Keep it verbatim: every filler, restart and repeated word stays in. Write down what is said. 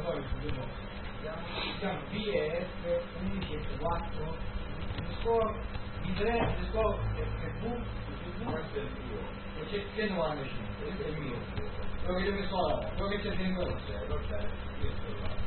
poi due posti. Diciamo B e F undici e quattro, il score di tre, il score è V, questo è il mio, e c'è centonovantacinque, questo è il mio, quello che io mi sto là, quello che c'è dentro. lo c'è, questo là.